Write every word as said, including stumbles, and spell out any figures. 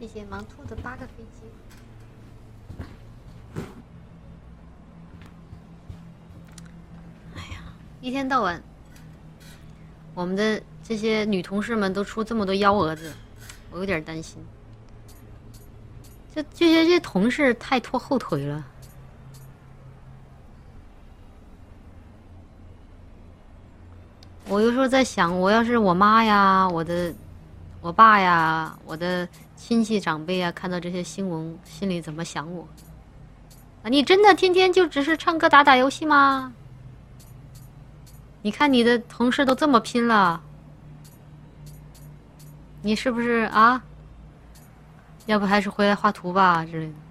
谢谢盲兔的八个飞机。哎呀，一天到晚，我们的这些女同事们都出这么多幺蛾子，我有点担心。这这些这些同事太拖后腿了。我有时候在想，我要是我妈呀，我的我爸呀，我的亲戚长辈啊，看到这些新闻，心里怎么想我？啊，你真的天天就只是唱歌打打游戏吗？你看你的同事都这么拼了，你是不是啊？要不还是回来画图吧之类的。